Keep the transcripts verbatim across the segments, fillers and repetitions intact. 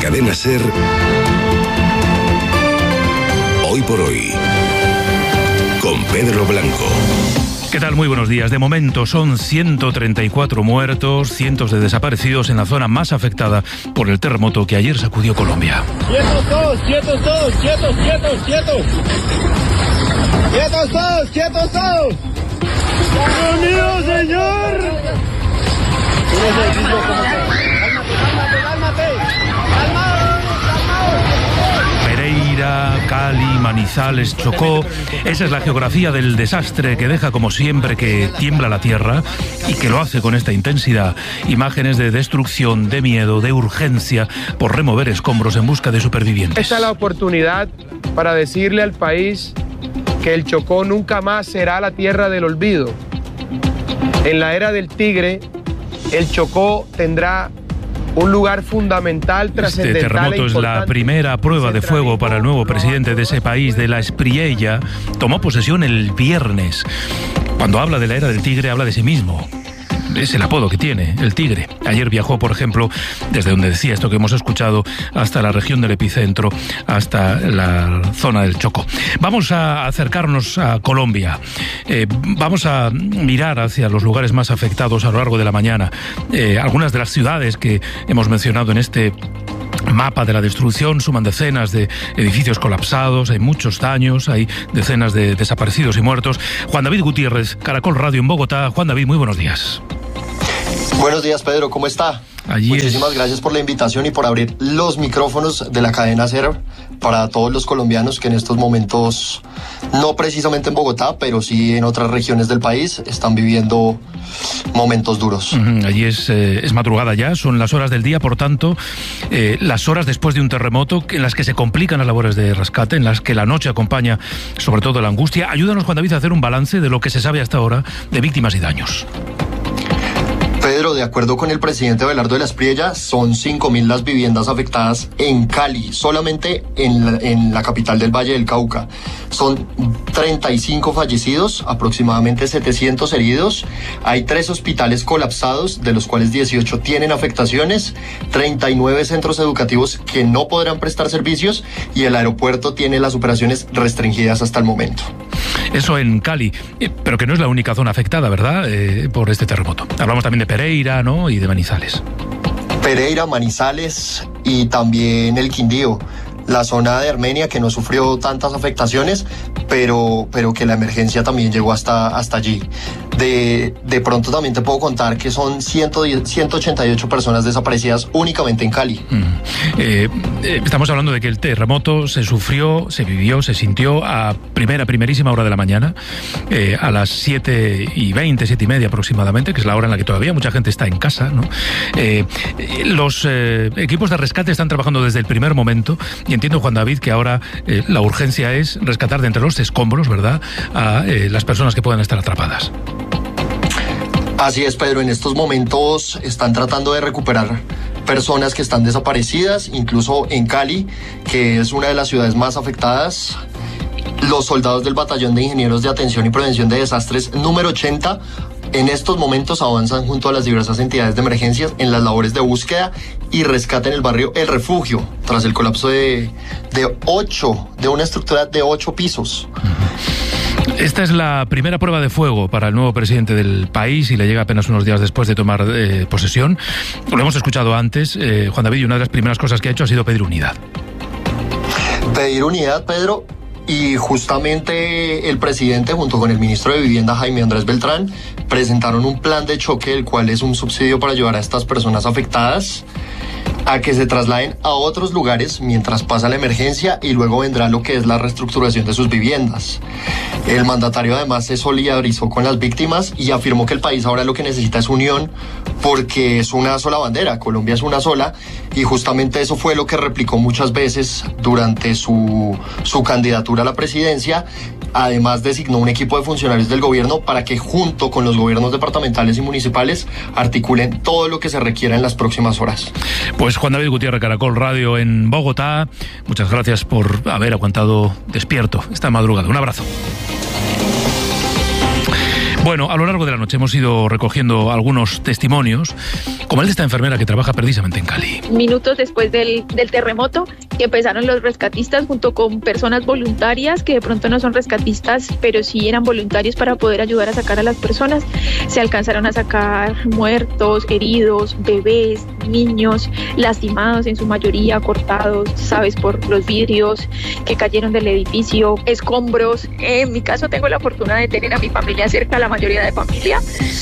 Cadena SER, Hoy por Hoy, con Pedro Blanco. ¿Qué tal? Muy buenos días. De momento son ciento treinta y cuatro muertos, cientos de desaparecidos en la zona más afectada por el terremoto que ayer sacudió Colombia. ¡Quietos todos! ¡Quietos todos! ¡Quietos, quietos, quietos! ¡Quietos todos! ¡Quietos todos! ¡Dios mío, señor! ¡Cálmate, cálmate, cálmate! ¡Calmaos, calmaos! Pereira, Cali, Manizales, Chocó. Esa es la geografía del desastre que deja, como siempre, que tiembla la tierra y que lo hace con esta intensidad. Imágenes de destrucción, de miedo, de urgencia por remover escombros en busca de supervivientes. Esta es la oportunidad para decirle al país que el Chocó nunca más será la tierra del olvido. En la era del tigre, el Chocó tendrá un lugar fundamental, trascendental. Este terremoto es la primera prueba de fuego para el nuevo presidente de ese país, de la Espriella. Tomó posesión el viernes. Cuando habla de la era del tigre, habla de sí mismo. Es el apodo que tiene, el tigre. Ayer viajó, por ejemplo, desde donde decía esto que hemos escuchado, hasta la región del epicentro, hasta la zona del Chocó. Vamos a acercarnos a Colombia. Eh, vamos a mirar hacia los lugares más afectados a lo largo de la mañana. Eh, algunas de las ciudades que hemos mencionado en este mapa de la destrucción suman decenas de edificios colapsados, hay muchos daños, hay decenas de desaparecidos y muertos. Juan David Gutiérrez, Caracol Radio en Bogotá. Juan David, muy buenos días. Buenos días, Pedro, ¿cómo está? Allí Muchísimas es... gracias por la invitación y por abrir los micrófonos de la cadena SER para todos los colombianos que en estos momentos, no precisamente en Bogotá, pero sí en otras regiones del país, están viviendo momentos duros. Uh-huh. Allí es, eh, es madrugada ya, son las horas del día, por tanto, eh, las horas después de un terremoto en las que se complican las labores de rescate, en las que la noche acompaña sobre todo la angustia. Ayúdanos, Juan David, a hacer un balance de lo que se sabe hasta ahora de víctimas y daños. Pedro, de acuerdo con el presidente Abelardo de la Espriella, son cinco mil las viviendas afectadas en Cali, solamente en la, en la capital del Valle del Cauca. Son treinta y cinco fallecidos, aproximadamente setecientos heridos. Hay tres hospitales colapsados, de los cuales dieciocho tienen afectaciones, treinta y nueve centros educativos que no podrán prestar servicios y el aeropuerto tiene las operaciones restringidas hasta el momento. Eso en Cali, eh, pero que no es la única zona afectada, ¿verdad?, eh, por este terremoto. Hablamos también de Pereira, ¿no?, y de Manizales. Pereira, Manizales y también el Quindío, la zona de Armenia que no sufrió tantas afectaciones, pero, pero que la emergencia también llegó hasta, hasta allí. De, de pronto también te puedo contar que son ciento ochenta y ocho personas desaparecidas únicamente en Cali. Mm. Eh, eh, estamos hablando de que el terremoto se sufrió, se vivió, se sintió a primera, primerísima hora de la mañana, eh, a las siete y veinte, siete y media aproximadamente, que es la hora en la que todavía mucha gente está en casa, ¿no? Eh, los eh, equipos de rescate están trabajando desde el primer momento y entiendo, Juan David, que ahora eh, la urgencia es rescatar de entre los escombros, ¿verdad?, a eh, las personas que puedan estar atrapadas. Así es, Pedro. En estos momentos están tratando de recuperar personas que están desaparecidas, incluso en Cali, que es una de las ciudades más afectadas. Los soldados del Batallón de Ingenieros de Atención y Prevención de Desastres número ochenta en estos momentos avanzan junto a las diversas entidades de emergencias en las labores de búsqueda y rescate en el barrio El Refugio, tras el colapso de, de ocho, de una estructura de ocho pisos. Esta es la primera prueba de fuego para el nuevo presidente del país y le llega apenas unos días después de tomar eh, posesión. Lo hemos escuchado antes, eh, Juan David, y una de las primeras cosas que ha hecho ha sido pedir unidad. Pedir unidad, Pedro, y justamente el presidente junto con el ministro de Vivienda, Jaime Andrés Beltrán, presentaron un plan de choque, el cual es un subsidio para ayudar a estas personas afectadas a que se trasladen a otros lugares mientras pasa la emergencia y luego vendrá lo que es la reestructuración de sus viviendas. El mandatario además se solidarizó con las víctimas y afirmó que el país ahora lo que necesita es unión porque es una sola bandera, Colombia es una sola, y justamente eso fue lo que replicó muchas veces durante su, su candidatura a la presidencia. Además designó un equipo de funcionarios del gobierno para que junto con los gobiernos departamentales y municipales articulen todo lo que se requiera en las próximas horas. Pues Juan David Gutiérrez, Caracol Radio en Bogotá, muchas gracias por haber aguantado despierto esta madrugada. Un abrazo. Bueno, a lo largo de la noche hemos ido recogiendo algunos testimonios, como el de esta enfermera que trabaja precisamente en Cali. Minutos después del, del terremoto, que empezaron los rescatistas junto con personas voluntarias, que de pronto no son rescatistas, pero sí eran voluntarios para poder ayudar a sacar a las personas. Se alcanzaron a sacar muertos, heridos, bebés, niños, lastimados en su mayoría, cortados, sabes, por los vidrios que cayeron del edificio, escombros. En mi caso tengo la fortuna de tener a mi familia cerca, la mayoría de familia.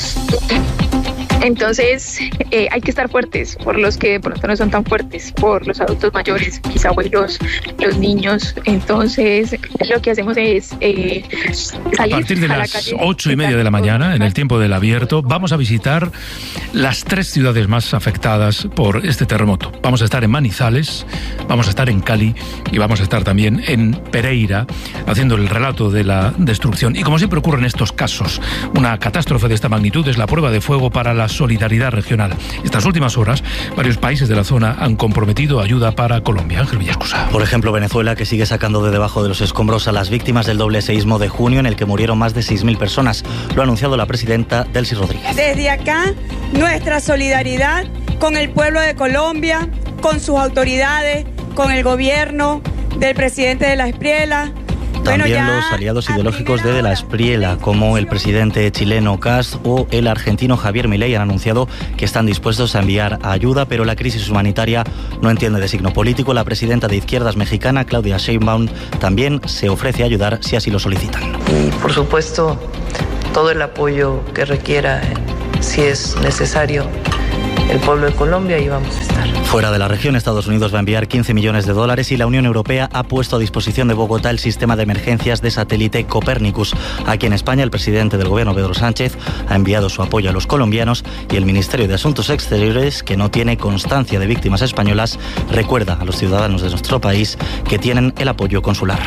Entonces eh, hay que estar fuertes por los que de pronto no son tan fuertes, por los adultos mayores, mis abuelos, los niños. Entonces lo que hacemos es eh, salir a partir de a las la calle, ocho y media de la mañana, en el tiempo del abierto, vamos a visitar las tres ciudades más afectadas por este terremoto. Vamos a estar en Manizales, vamos a estar en Cali y vamos a estar también en Pereira, haciendo el relato de la destrucción. Y como siempre ocurre en estos casos, una catástrofe de esta magnitud es la prueba de fuego para la solidaridad regional. Estas últimas horas, varios países de la zona han comprometido ayuda para Colombia. Ángel Villascusa. Por ejemplo, Venezuela, que sigue sacando de debajo de los escombros a las víctimas del doble seísmo de junio, en el que murieron más de seis mil personas. Lo ha anunciado la presidenta Delcy Rodríguez. Desde acá, nuestra solidaridad con el pueblo de Colombia, con sus autoridades, con el gobierno del presidente de la Espriela. También los aliados ideológicos de De la Espriela, como el presidente chileno Kast o el argentino Javier Milei, han anunciado que están dispuestos a enviar ayuda, pero la crisis humanitaria no entiende de signo político. La presidenta de Izquierdas mexicana, Claudia Sheinbaum, también se ofrece a ayudar si así lo solicitan. Y, por supuesto, todo el apoyo que requiera, si es necesario, el pueblo de Colombia, y vamos a estar. Fuera de la región, Estados Unidos va a enviar quince millones de dólares y la Unión Europea ha puesto a disposición de Bogotá el sistema de emergencias de satélite Copérnicus. Aquí en España, el presidente del gobierno, Pedro Sánchez, ha enviado su apoyo a los colombianos y el Ministerio de Asuntos Exteriores, que no tiene constancia de víctimas españolas, recuerda a los ciudadanos de nuestro país que tienen el apoyo consular.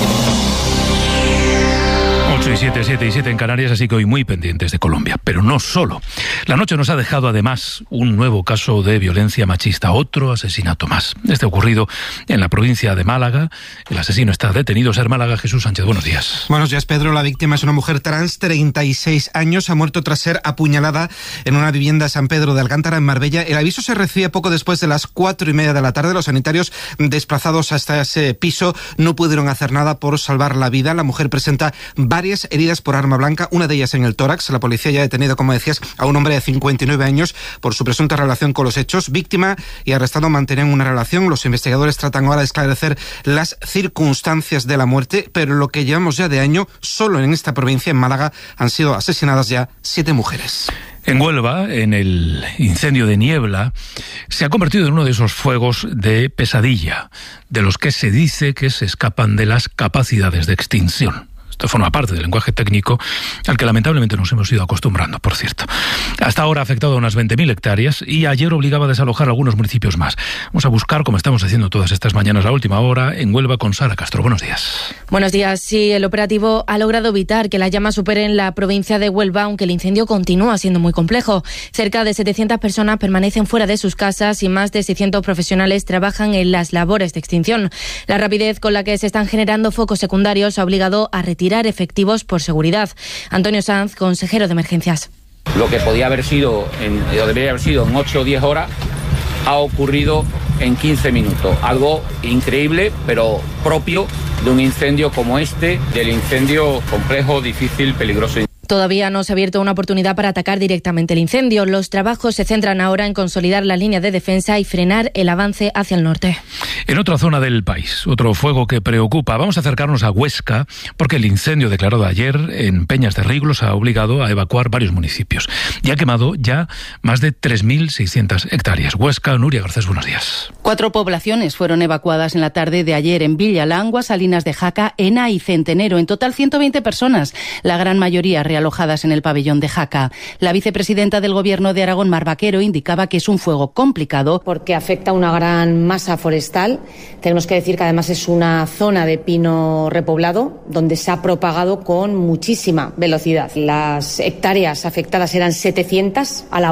ocho y siete, siete y siete en Canarias, así que hoy muy pendientes de Colombia. Pero no solo. La noche nos ha dejado además un nuevo caso de violencia machista, otro asesinato más. Este ocurrido en la provincia de Málaga. El asesino está detenido. Ser Málaga, Jesús Sánchez, buenos días. Buenos días, Pedro. La víctima es una mujer trans, treinta y seis años. Ha muerto tras ser apuñalada en una vivienda de San Pedro de Alcántara, en Marbella. El aviso se recibe poco después de las cuatro y media de la tarde. Los sanitarios desplazados hasta ese piso no pudieron hacer nada por salvar la vida. La mujer presenta varias heridas por arma blanca, una de ellas en el tórax. La policía ya ha detenido, como decías, a un hombre de cincuenta y nueve años por su presunta relación con los hechos. Víctima y arrestado mantenían una relación. Los investigadores tratan ahora de esclarecer las circunstancias de la muerte, pero lo que llevamos ya de año, solo en esta provincia, en Málaga, han sido asesinadas ya siete mujeres. En Huelva, en el incendio de Niebla, se ha convertido en uno de esos fuegos de pesadilla, de los que se dice que se escapan de las capacidades de extinción. Esto forma parte del lenguaje técnico al que lamentablemente nos hemos ido acostumbrando, por cierto. Hasta ahora ha afectado a unas veinte mil hectáreas y ayer obligaba a desalojar algunos municipios más. Vamos a buscar, como estamos haciendo todas estas mañanas, la última hora en Huelva con Sara Castro. Buenos días. Buenos días. Sí, el operativo ha logrado evitar que las llamas superen la provincia de Huelva, aunque el incendio continúa siendo muy complejo. Cerca de setecientas personas permanecen fuera de sus casas y más de seiscientos profesionales trabajan en las labores de extinción. La rapidez con la que se están generando focos secundarios ha obligado a retirar efectivos por seguridad. Antonio Sanz, consejero de Emergencias. Lo que podía haber sido, en, o debería haber sido en ocho o diez horas, ha ocurrido en quince minutos. Algo increíble, pero propio de un incendio como este, del incendio complejo, difícil, peligroso. Todavía no se ha abierto una oportunidad para atacar directamente el incendio. Los trabajos se centran ahora en consolidar la línea de defensa y frenar el avance hacia el norte. En otra zona del país, otro fuego que preocupa. Vamos a acercarnos a Huesca, porque el incendio declarado ayer en Peñas de Riglos ha obligado a evacuar varios municipios y ha quemado ya más de tres mil seiscientas hectáreas. Huesca, Nuria Garcés, buenos días. Cuatro poblaciones fueron evacuadas en la tarde de ayer en Villalangua, Salinas de Jaca, Ena y Centenero. En total, ciento veinte personas, la gran mayoría alojadas en el pabellón de Jaca. La vicepresidenta del Gobierno de Aragón, Mar Vaquero, indicaba que es un fuego complicado porque afecta a una gran masa forestal. Tenemos que decir que además es una zona de pino repoblado donde se ha propagado con muchísima velocidad. Las hectáreas afectadas eran setecientas a la hora.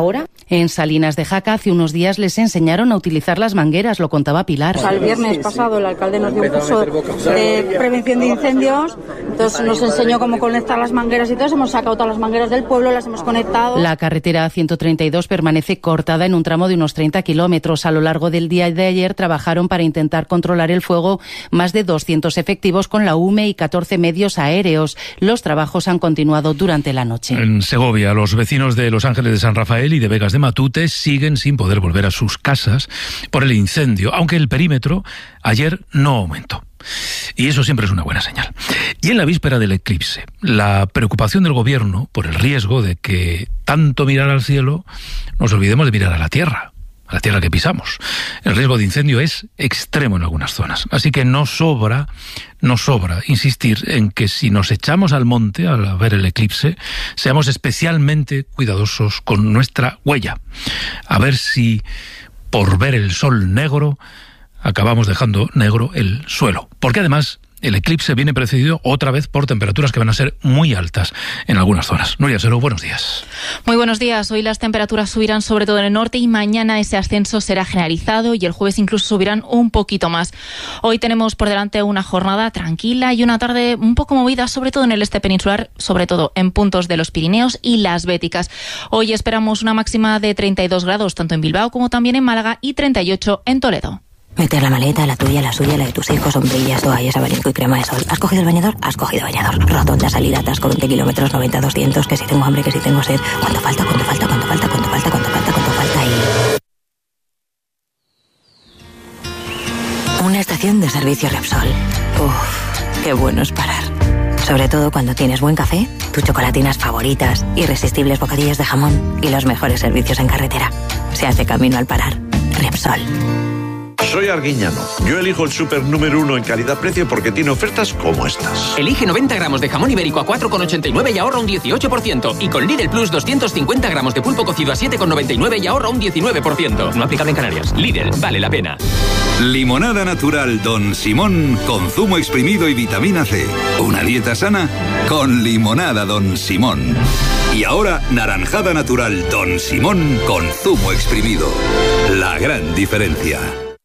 En Salinas de Jaca hace unos días les enseñaron a utilizar las mangueras, lo contaba Pilar. El viernes pasado el alcalde nos dio un curso de prevención de incendios, entonces nos enseñó cómo conectar las mangueras y todo, hemos sacado todas las mangueras del pueblo, las hemos conectado. La carretera ciento treinta y dos permanece cortada en un tramo de unos treinta kilómetros. A lo largo del día de ayer trabajaron para intentar controlar el fuego más de doscientos efectivos con la U M E y catorce medios aéreos. Los trabajos han continuado durante la noche. En Segovia, los vecinos de Los Ángeles de San Rafael y de Vegas de Matute siguen sin poder volver a sus casas por el incendio, aunque el perímetro ayer no aumentó. Y eso siempre es una buena señal. Y en la víspera del eclipse, la preocupación del gobierno por el riesgo de que tanto mirar al cielo nos olvidemos de mirar a la tierra, a la tierra que pisamos. El riesgo de incendio es extremo en algunas zonas, así que no sobra, no sobra insistir en que si nos echamos al monte al ver el eclipse, seamos especialmente cuidadosos con nuestra huella, a ver si por ver el sol negro acabamos dejando negro el suelo, porque además el eclipse viene precedido otra vez por temperaturas que van a ser muy altas en algunas zonas. Nuria Cero, buenos días. Muy buenos días. Hoy las temperaturas subirán sobre todo en el norte y mañana ese ascenso será generalizado y el jueves incluso subirán un poquito más. Hoy tenemos por delante una jornada tranquila y una tarde un poco movida, sobre todo en el este peninsular, sobre todo en puntos de los Pirineos y las Béticas. Hoy esperamos una máxima de treinta y dos grados tanto en Bilbao como también en Málaga y treinta y ocho en Toledo. Meter la maleta, la tuya, la suya, la de tus hijos, sombrillas, toallas, abanico y crema de sol. ¿Has cogido el bañador? Has cogido bañador. Rotonda, salida, atasco, veinte kilómetros, noventa, doscientos, que si tengo hambre, que si tengo sed. ¿Cuánto falta? ¿Cuánto falta? ¿Cuánto falta? ¿Cuánto falta? ¿Cuánto falta? ¿Cuánto falta? Y... una estación de servicio Repsol. Uff, qué bueno es parar. Sobre todo cuando tienes buen café, tus chocolatinas favoritas, irresistibles bocadillos de jamón y los mejores servicios en carretera. Se hace camino al parar. Repsol. Soy Arguiñano. Yo elijo el súper número uno en calidad-precio porque tiene ofertas como estas. Elige noventa gramos de jamón ibérico a cuatro con ochenta y nueve y ahorra un dieciocho por ciento. Y con Lidl Plus doscientos cincuenta gramos de pulpo cocido a siete con noventa y nueve y ahorra un diecinueve por ciento. No aplicable en Canarias. Lidl, vale la pena. Limonada natural Don Simón con zumo exprimido y vitamina C. Una dieta sana con limonada Don Simón. Y ahora naranjada natural Don Simón con zumo exprimido. La gran diferencia.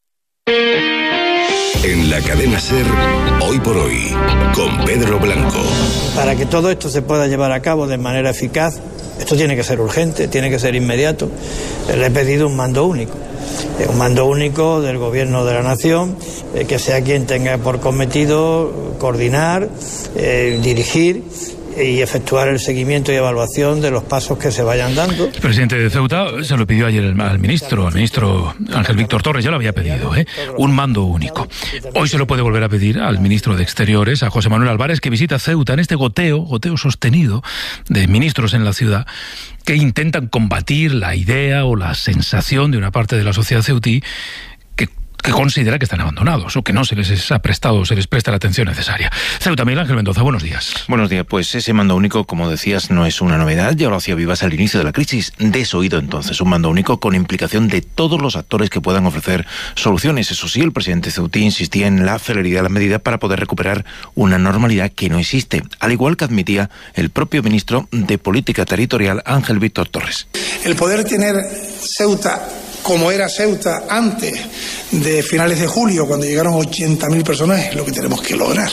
En la cadena SER, Hoy por Hoy, con Pedro Blanco. Para que todo esto se pueda llevar a cabo de manera eficaz, esto tiene que ser urgente, tiene que ser inmediato. Le he pedido un mando único, un mando único del Gobierno de la Nación, que sea quien tenga por cometido coordinar, eh, dirigir y efectuar el seguimiento y evaluación de los pasos que se vayan dando. El presidente de Ceuta se lo pidió ayer al ministro, al ministro Ángel Víctor Torres, ya lo había pedido, ¿eh? un mando único. Hoy se lo puede volver a pedir al ministro de Exteriores, a José Manuel Álvarez, que visita Ceuta en este goteo, goteo sostenido de ministros en la ciudad, que intentan combatir la idea o la sensación de una parte de la sociedad ceutí que que considera que están abandonados o que no se les ha prestado, se les presta la atención necesaria. Ceuta, Miguel Ángel Mendoza, buenos días. Buenos días. Pues ese mando único, como decías, no es una novedad, ya lo hacía Vivas al inicio de la crisis. Desoído entonces, un mando único con implicación de todos los actores que puedan ofrecer soluciones. Eso sí, el presidente ceutí insistía en la celeridad de las medidas para poder recuperar una normalidad que no existe, al igual que admitía el propio ministro de Política Territorial, Ángel Víctor Torres. El poder tener Ceuta como era Ceuta antes de finales de julio, cuando llegaron ochenta mil personas, es lo que tenemos que lograr.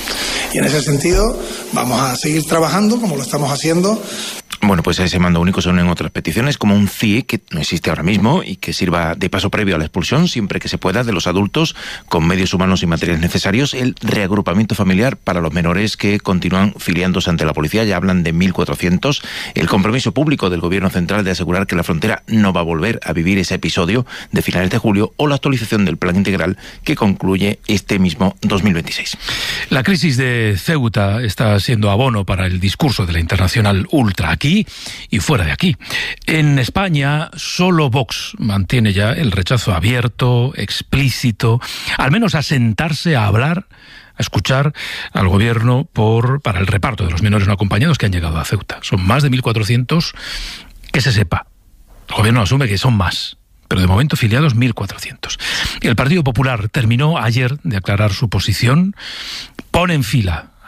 Y en ese sentido vamos a seguir trabajando como lo estamos haciendo. Bueno, pues a ese mando único se unen otras peticiones, como un C I E que no existe ahora mismo y que sirva de paso previo a la expulsión, siempre que se pueda, de los adultos con medios humanos y materiales necesarios, el reagrupamiento familiar para los menores que continúan filiándose ante la policía, ya hablan de mil cuatrocientos, el compromiso público del Gobierno central de asegurar que la frontera no va a volver a vivir ese episodio de finales de julio, o la actualización del plan integral que concluye este mismo dos mil veintiséis. La crisis de Ceuta está siendo abono para el discurso de la internacional ultra aquí y fuera de aquí. En España, solo Vox mantiene ya el rechazo abierto, explícito, al menos a sentarse a hablar, a escuchar al gobierno por para el reparto de los menores no acompañados que han llegado a Ceuta. Son más de mil cuatrocientos, que se sepa. El gobierno asume que son más, pero de momento filiados mil cuatrocientos. El Partido Popular terminó ayer de aclarar su posición, pone en fila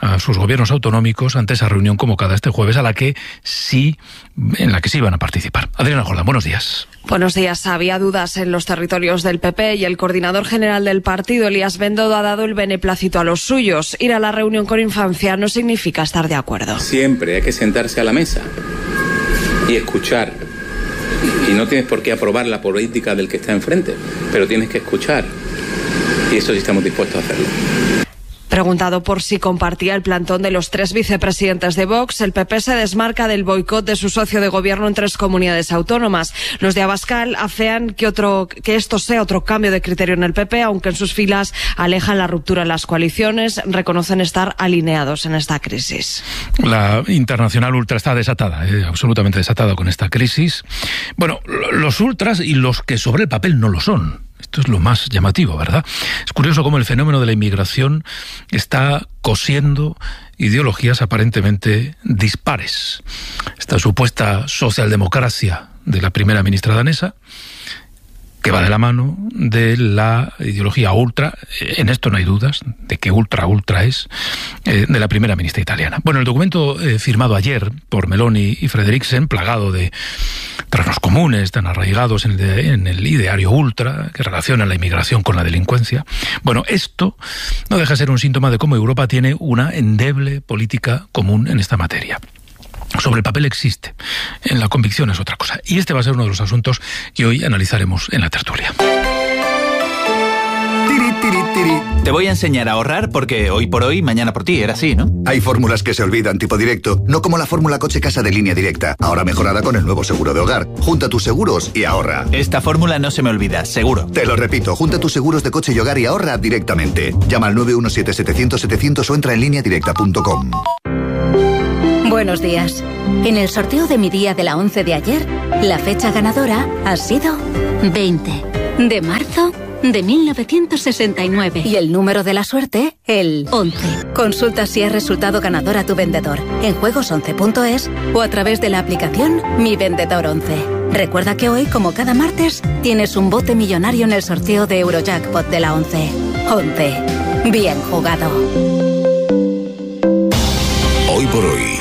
a sus gobiernos autonómicos ante esa reunión convocada este jueves a la que sí, en la que sí iban a participar. Adriana Jordán, buenos días. Buenos días. Había dudas en los territorios del P P y el coordinador general del partido, Elías Bendodo, ha dado el beneplácito a los suyos. Ir a la reunión con Infancia no significa estar de acuerdo. Siempre hay que sentarse a la mesa y escuchar. Y no tienes por qué aprobar la política del que está enfrente, pero tienes que escuchar. Y eso sí estamos dispuestos a hacerlo. Preguntado por si compartía el plantón de los tres vicepresidentes de Vox, el P P se desmarca del boicot de su socio de gobierno en tres comunidades autónomas. Los de Abascal afean que, otro, que esto sea otro cambio de criterio en el P P, aunque en sus filas alejan la ruptura en las coaliciones, reconocen estar alineados en esta crisis. La internacional ultra está desatada, eh, absolutamente desatada con esta crisis. Bueno, los ultras y los que sobre el papel no lo son. Esto es lo más llamativo, ¿verdad? Es curioso cómo el fenómeno de la inmigración está cosiendo ideologías aparentemente dispares. Esta supuesta socialdemocracia de la primera ministra danesa, que va de la mano de la ideología ultra, en esto no hay dudas, de que ultra, ultra es, eh, de la primera ministra italiana. Bueno, el documento eh, firmado ayer por Meloni y Frederiksen, plagado de terrenos comunes tan arraigados en el, de, en el ideario ultra, que relaciona la inmigración con la delincuencia. Bueno, esto no deja de ser un síntoma de cómo Europa tiene una endeble política común en esta materia. Sobre el papel existe, en la convicción es otra cosa. Y este va a ser uno de los asuntos que hoy analizaremos en la tertulia. Te voy a enseñar a ahorrar porque hoy por hoy, mañana por ti, era así, ¿no? Hay fórmulas que se olvidan, tipo directo, no como la fórmula coche-casa de Línea Directa, ahora mejorada con el nuevo seguro de hogar. Junta tus seguros y ahorra. Esta fórmula no se me olvida, seguro. Te lo repito, junta tus seguros de coche y hogar y ahorra directamente. Llama al nueve uno siete, setecientos, setecientos o entra en línea directa punto com. Buenos días. En el sorteo de mi día de la once de ayer, la fecha ganadora ha sido veinte de marzo de mil novecientos sesenta y nueve. Y el número de la suerte, el once. Consulta si has resultado ganador a tu vendedor en juegos once punto es o a través de la aplicación Mi Vendedor once. Recuerda que hoy, como cada martes, tienes un bote millonario en el sorteo de Eurojackpot de la once. once. Bien jugado. Hoy por hoy,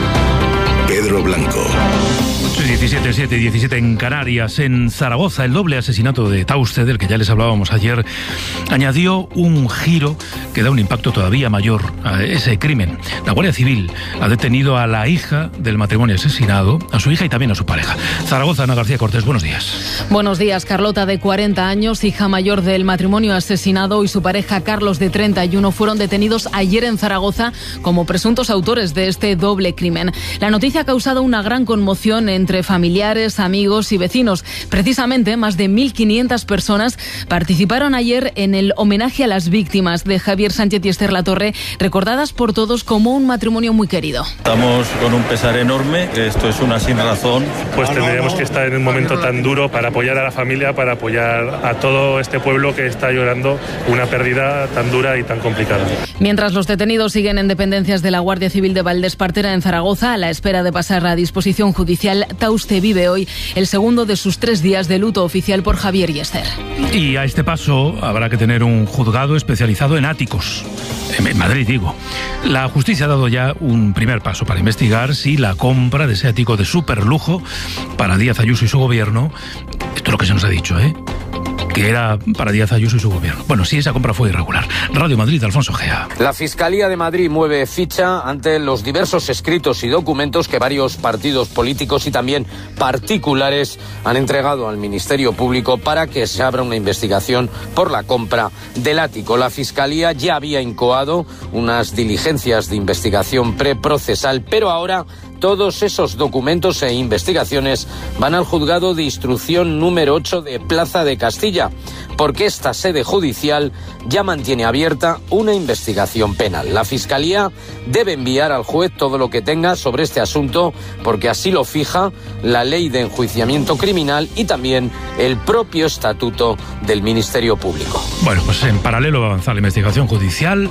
Pedro Blanco. diecisiete, siete y diecisiete en Canarias. En Zaragoza, el doble asesinato de Tauste, del que ya les hablábamos ayer, añadió un giro que da un impacto todavía mayor a ese crimen. La Guardia Civil ha detenido a la hija del matrimonio asesinado, a su hija y también a su pareja. Zaragoza, Ana García Cortés, buenos días. Buenos días. Carlota, de cuarenta años, hija mayor del matrimonio asesinado, y su pareja Carlos, de treinta y uno, fueron detenidos ayer en Zaragoza como presuntos autores de este doble crimen. La noticia ha causado una gran conmoción entre familiares, amigos y vecinos. Precisamente, más de mil quinientas personas participaron ayer en el homenaje a las víctimas de Javier Sánchez y Esther Latorre, recordadas por todos como un matrimonio muy querido. Estamos con un pesar enorme, esto es una sin razón. Pues tendríamos que estar en un momento tan duro para apoyar a la familia, para apoyar a todo este pueblo que está llorando una pérdida tan dura y tan complicada. Mientras los detenidos siguen en dependencias de la Guardia Civil de Valdespartera en Zaragoza, a la espera de pasar a disposición judicial, Tauste vive hoy el segundo de sus tres días de luto oficial por Javier y Esther. Y a este paso habrá que tener un juzgado especializado en áticos. En Madrid, digo. La justicia ha dado ya un primer paso para investigar si la compra de ese ático de superlujo para Díaz Ayuso y su gobierno, esto es lo que se nos ha dicho, ¿eh?, que era para Díaz Ayuso y su gobierno. Bueno, sí, esa compra fue irregular. Radio Madrid, Alfonso Gea. La Fiscalía de Madrid mueve ficha ante los diversos escritos y documentos que varios partidos políticos y también particulares han entregado al Ministerio Público para que se abra una investigación por la compra del ático. La Fiscalía ya había incoado unas diligencias de investigación preprocesal, pero ahora todos esos documentos e investigaciones van al juzgado de instrucción número ocho de Plaza de Castilla, porque esta sede judicial ya mantiene abierta una investigación penal. La Fiscalía debe enviar al juez todo lo que tenga sobre este asunto, porque así lo fija la Ley de Enjuiciamiento Criminal y también el propio Estatuto del Ministerio Público. Bueno, pues en paralelo va a avanzar la investigación judicial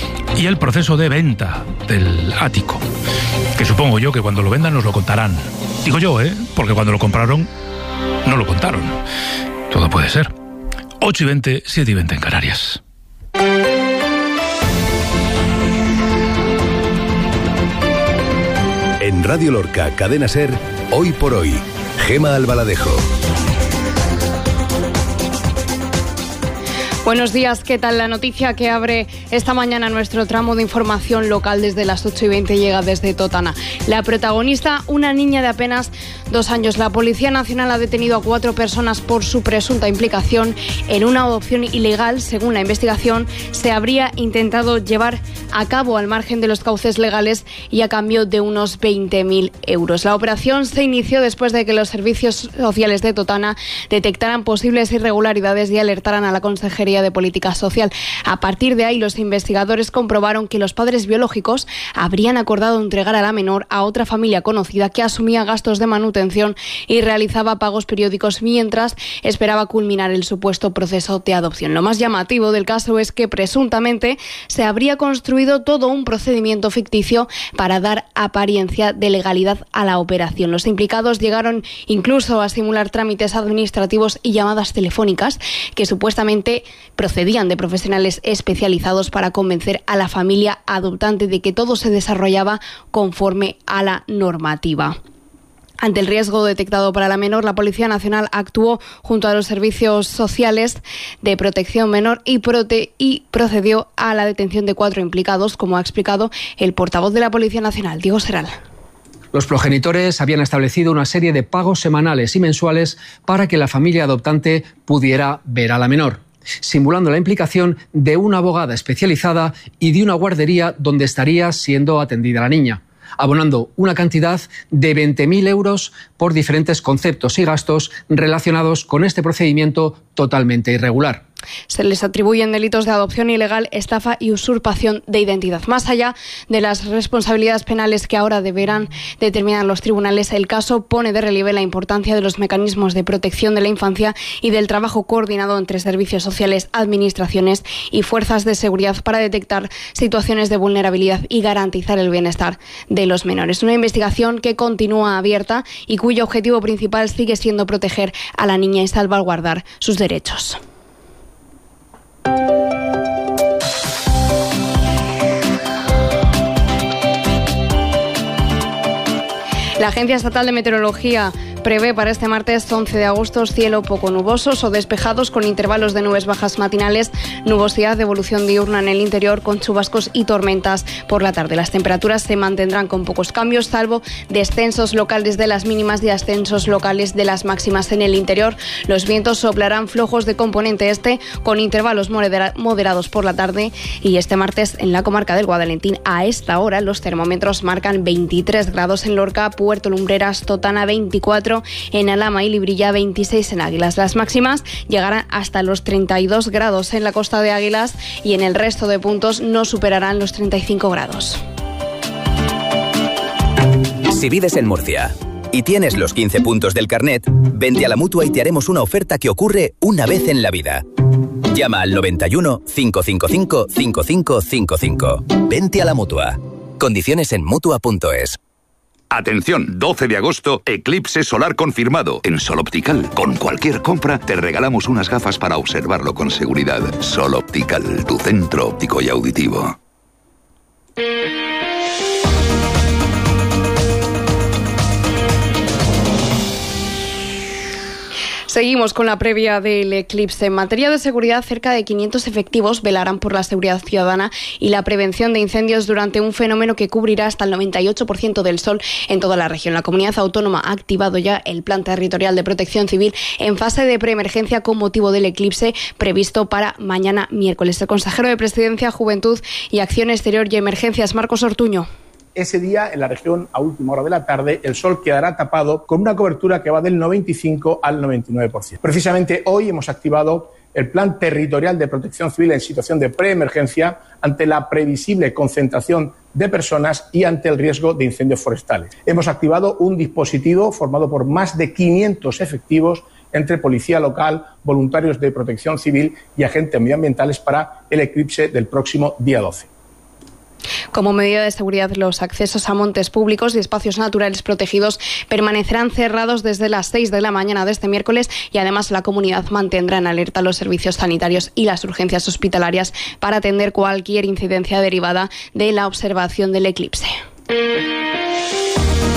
y el proceso de venta del ático, que supongo yo que cuando lo vendan nos lo contarán. Digo yo, ¿eh? Porque cuando lo compraron no lo contaron. Todo puede ser. ocho y veinte, siete y veinte en Canarias. En Radio Lorca, Cadena SER, Hoy por Hoy, Gema Albaladejo. Buenos días, ¿qué tal? La noticia que abre esta mañana nuestro tramo de información local desde las ocho y veinte llega desde Totana. La protagonista, una niña de apenas dos años. La Policía Nacional ha detenido a cuatro personas por su presunta implicación en una adopción ilegal. Según la investigación, se habría intentado llevar a cabo al margen de los cauces legales y a cambio de unos veinte mil euros. La operación se inició después de que los servicios sociales de Totana detectaran posibles irregularidades y alertaran a la Consejería de Política Social. A partir de ahí, los investigadores comprobaron que los padres biológicos habrían acordado entregar a la menor a otra familia conocida que asumía gastos de manutención y realizaba pagos periódicos mientras esperaba culminar el supuesto proceso de adopción. Lo más llamativo del caso es que presuntamente se habría construido todo un procedimiento ficticio para dar apariencia de legalidad a la operación. Los implicados llegaron incluso a simular trámites administrativos y llamadas telefónicas que supuestamente procedían de profesionales especializados para convencer a la familia adoptante de que todo se desarrollaba conforme a la normativa. Ante el riesgo detectado para la menor, la Policía Nacional actuó junto a los servicios sociales de protección menor y, prote- y procedió a la detención de cuatro implicados, como ha explicado el portavoz de la Policía Nacional, Diego Seral. Los progenitores habían establecido una serie de pagos semanales y mensuales para que la familia adoptante pudiera ver a la menor, simulando la implicación de una abogada especializada y de una guardería donde estaría siendo atendida la niña, abonando una cantidad de veinte mil euros por diferentes conceptos y gastos relacionados con este procedimiento totalmente irregular. Se les atribuyen delitos de adopción ilegal, estafa y usurpación de identidad. Más allá de las responsabilidades penales que ahora deberán determinar los tribunales, el caso pone de relieve la importancia de los mecanismos de protección de la infancia y del trabajo coordinado entre servicios sociales, administraciones y fuerzas de seguridad para detectar situaciones de vulnerabilidad y garantizar el bienestar de los menores. Una investigación que continúa abierta y cuyo objetivo principal sigue siendo proteger a la niña y salvaguardar sus derechos. La Agencia Estatal de Meteorología prevé para este martes once de agosto cielo poco nubosos o despejados con intervalos de nubes bajas matinales, nubosidad de evolución diurna en el interior con chubascos y tormentas por la tarde. Las temperaturas se mantendrán con pocos cambios, salvo descensos locales de las mínimas y ascensos locales de las máximas en el interior. Los vientos soplarán flojos de componente este con intervalos modera- moderados por la tarde y este martes en la comarca del Guadalentín a esta hora los termómetros marcan veintitrés grados en Lorca, Puerto Lumbreras, Totana veinticuatro, en Alhama y Librilla veintiséis en Águilas. Las máximas llegarán hasta los treinta y dos grados en la costa de Águilas y en el resto de puntos no superarán los treinta y cinco grados. Si vives en Murcia y tienes los quince puntos del carnet, vente a la Mutua y te haremos una oferta que ocurre una vez en la vida. Llama al noventa y uno, cinco cinco cinco, cinco cinco cinco cinco. Vente a la Mutua. Condiciones en mutua punto es. Atención, doce de agosto, eclipse solar confirmado. En Sol Optical, con cualquier compra, te regalamos unas gafas para observarlo con seguridad. Sol Optical, tu centro óptico y auditivo. Seguimos con la previa del eclipse. En materia de seguridad, cerca de quinientos efectivos velarán por la seguridad ciudadana y la prevención de incendios durante un fenómeno que cubrirá hasta el noventa y ocho por ciento del sol en toda la región. La comunidad autónoma ha activado ya el Plan Territorial de Protección Civil en fase de preemergencia con motivo del eclipse previsto para mañana miércoles. El consejero de Presidencia, Juventud y Acción Exterior y Emergencias, Marcos Ortuño. Ese día, en la región, a última hora de la tarde, el sol quedará tapado con una cobertura que va del noventa y cinco al noventa y nueve por ciento. Precisamente hoy hemos activado el Plan Territorial de Protección Civil en situación de preemergencia ante la previsible concentración de personas y ante el riesgo de incendios forestales. Hemos activado un dispositivo formado por más de quinientos efectivos entre policía local, voluntarios de protección civil y agentes medioambientales para el eclipse del próximo día doce. Como medida de seguridad, los accesos a montes públicos y espacios naturales protegidos permanecerán cerrados desde las seis de la mañana de este miércoles y además la comunidad mantendrá en alerta los servicios sanitarios y las urgencias hospitalarias para atender cualquier incidencia derivada de la observación del eclipse.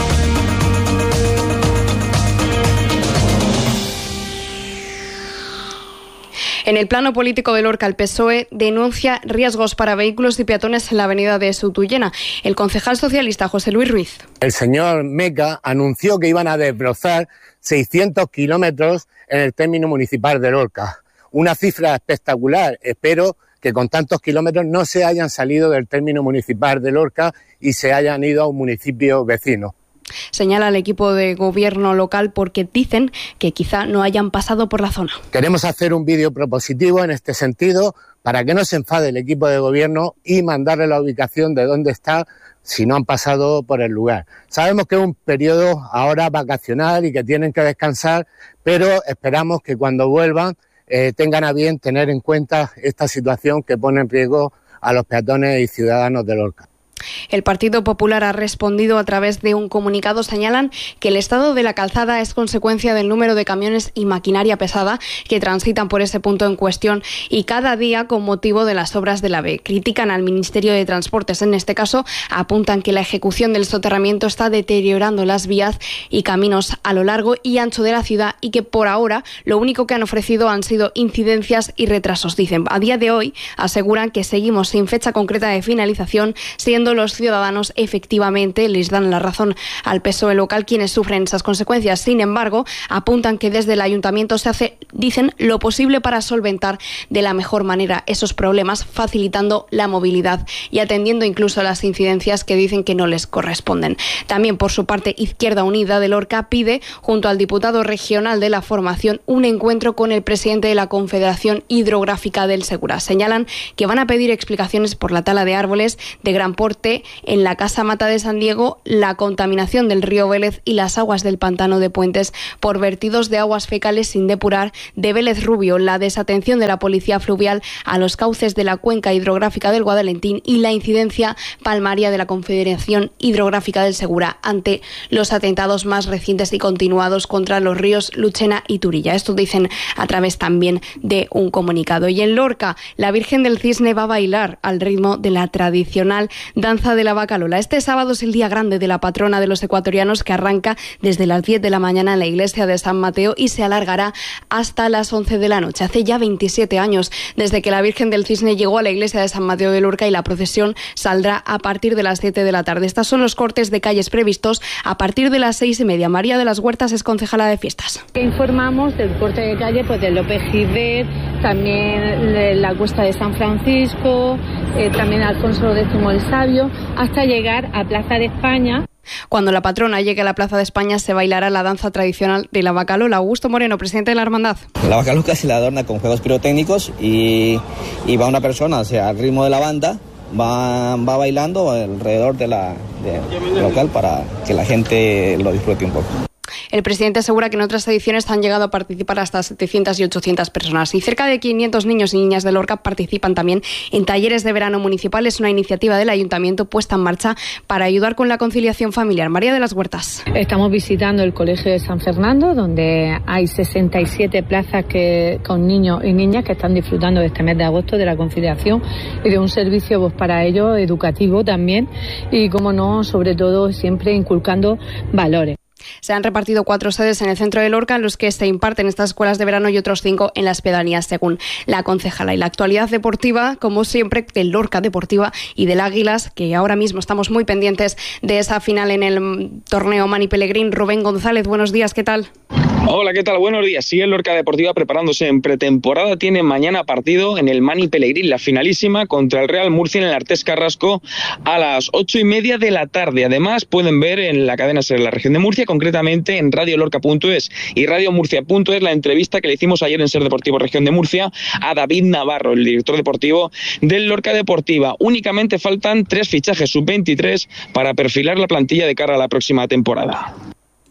En el plano político de Lorca, el P S O E denuncia riesgos para vehículos y peatones en la avenida de Sotullena. El concejal socialista José Luis Ruiz. El señor Meca anunció que iban a desbrozar seiscientos kilómetros en el término municipal de Lorca. Una cifra espectacular. Espero que con tantos kilómetros no se hayan salido del término municipal de Lorca y se hayan ido a un municipio vecino. Señala al equipo de gobierno local porque dicen que quizá no hayan pasado por la zona. Queremos hacer un vídeo propositivo en este sentido para que no se enfade el equipo de gobierno y mandarle la ubicación de dónde está si no han pasado por el lugar. Sabemos que es un periodo ahora vacacional y que tienen que descansar, pero esperamos que cuando vuelvan eh, tengan a bien tener en cuenta esta situación que pone en riesgo a los peatones y ciudadanos de Lorca. El Partido Popular ha respondido a través de un comunicado. Señalan que el estado de la calzada es consecuencia del número de camiones y maquinaria pesada que transitan por ese punto en cuestión y cada día con motivo de las obras del AVE. Critican al Ministerio de Transportes. En este caso, apuntan que la ejecución del soterramiento está deteriorando las vías y caminos a lo largo y ancho de la ciudad y que por ahora lo único que han ofrecido han sido incidencias y retrasos. Dicen, a día de hoy aseguran que seguimos sin fecha concreta de finalización, siendo los ciudadanos efectivamente les dan la razón al P S O E local quienes sufren esas consecuencias. Sin embargo, apuntan que desde el ayuntamiento se hace, dicen, lo posible para solventar de la mejor manera esos problemas, facilitando la movilidad y atendiendo incluso a las incidencias que dicen que no les corresponden. También, por su parte, Izquierda Unida de Lorca pide, junto al diputado regional de la formación, un encuentro con el presidente de la Confederación Hidrográfica del Segura. Señalan que van a pedir explicaciones por la tala de árboles de gran porte en la Casa Mata de San Diego, la contaminación del río Vélez y las aguas del pantano de Puentes por vertidos de aguas fecales sin depurar de Vélez Rubio, la desatención de la policía fluvial a los cauces de la cuenca hidrográfica del Guadalentín y la incidencia palmaria de la Confederación Hidrográfica del Segura ante los atentados más recientes y continuados contra los ríos Luchena y Turilla. Esto dicen a través también de un comunicado. Y en Lorca, la Virgen del Cisne va a bailar al ritmo de la tradicional danza de la vaca Lola. Este sábado es el día grande de la patrona de los ecuatorianos que arranca desde las diez de la mañana en la iglesia de San Mateo y se alargará hasta las once de la noche. Hace ya veintisiete años desde que la Virgen del Cisne llegó a la iglesia de San Mateo de Lorca y la procesión saldrá a partir de las siete de la tarde. Estos son los cortes de calles previstos a partir de las seis y media. María de las Huertas es concejala de fiestas. Informamos del corte de calle pues del López Gibert, también de la Cuesta de San Francisco, eh, también Alfonso X el Sabio, hasta llegar a Plaza de España. Cuando la patrona llegue a la Plaza de España se bailará la danza tradicional de la vaca Lola. Augusto Moreno, presidente de la hermandad. La vaca Lola se la adorna con juegos pirotécnicos y, y va una persona, o sea, al ritmo de la banda, va, va bailando alrededor de la de, local para que la gente lo disfrute un poco. El presidente asegura que en otras ediciones han llegado a participar hasta setecientas y ochocientas personas y cerca de quinientos niños y niñas de Lorca participan también en talleres de verano municipales, una iniciativa del ayuntamiento puesta en marcha para ayudar con la conciliación familiar. María de las Huertas. Estamos visitando el Colegio de San Fernando, donde hay sesenta y siete plazas que, con niños y niñas que están disfrutando de este mes de agosto de la conciliación y de un servicio pues, para ellos educativo también y, como no, sobre todo siempre inculcando valores. Se han repartido cuatro sedes en el centro de Lorca en los que se imparten estas escuelas de verano y otros cinco en las pedanías, según la concejala. Y la actualidad deportiva, como siempre, del Lorca Deportiva y del Águilas, que ahora mismo estamos muy pendientes de esa final en el torneo Mani Pellegrín. Rubén González, buenos días, ¿qué tal? Hola, ¿qué tal? Buenos días. Sigue el Lorca Deportiva preparándose en pretemporada. Tiene mañana partido en el Mani Pellegrín, la finalísima contra el Real Murcia en el Artés Carrasco a las ocho y media de la tarde. Además, pueden ver en la cadena SER la región de Murcia, concretamente en radio lorca punto es y radio murcia punto es, la entrevista que le hicimos ayer en SER Deportivo Región de Murcia a David Navarro, el director deportivo del Lorca Deportiva. Únicamente faltan tres fichajes sub veintitrés para perfilar la plantilla de cara a la próxima temporada.